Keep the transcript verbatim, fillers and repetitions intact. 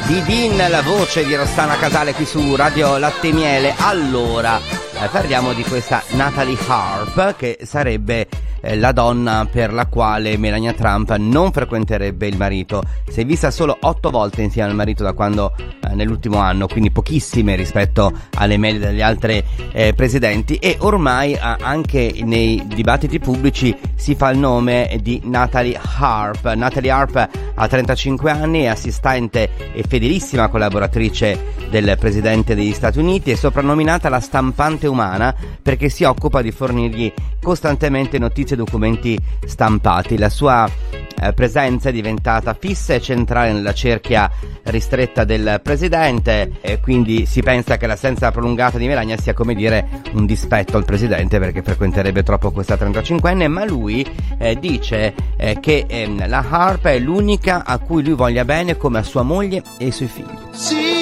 Didin, la voce di Rossana Casale qui su Radio Latte e Miele. Allora, eh, parliamo di questa Natalie Harp, che sarebbe eh, la donna per la quale Melania Trump non frequenterebbe il marito. Si è vista solo otto volte insieme al marito da quando eh, nell'ultimo anno, quindi pochissime rispetto alle medie degli altri eh, presidenti, e ormai eh, anche nei dibattiti pubblici si fa il nome di Natalie Harp. Natalie Harp ha trentacinque anni, è assistente e fedelissima collaboratrice del presidente degli Stati Uniti, è soprannominata la stampante umana perché si occupa di fornirgli costantemente notizie e documenti stampati. La sua eh, presenza è diventata fissa e centrale nella cerchia ristretta del presidente, e quindi si pensa che l'assenza prolungata di Melania sia, come dire, un dispetto al presidente perché frequenterebbe troppo questa trentacinquenne, ma lui eh, dice eh, che eh, la Harp è l'unica a cui lui voglia bene come a sua moglie e ai suoi figli. Sì.